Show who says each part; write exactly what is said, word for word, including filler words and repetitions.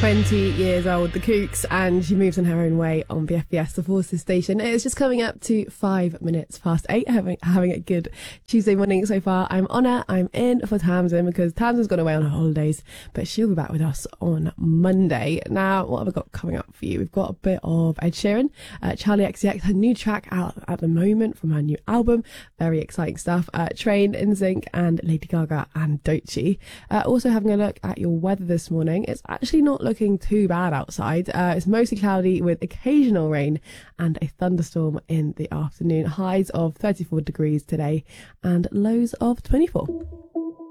Speaker 1: twenty years old, the Kooks, and she moves on her own way on B F B S, the Forces station. It's just coming up to five minutes past eight, having having a good Tuesday morning so far. I'm on it. I'm in for Tamsin because Tamsin's gone away on her holidays, but she'll be back with us on Monday. Now, what have I got coming up for you? We've got a bit of Ed Sheeran, uh, Charlie X C X, her new track out at the moment from her new album. Very exciting stuff. Uh, Train, NSYNC, and Lady Gaga and Doechii. Uh, also having a look at your weather this morning. It's actually not looking too bad outside. Uh, it's mostly cloudy with occasional rain and a thunderstorm in the afternoon. Highs of thirty-four degrees today and lows of twenty-four.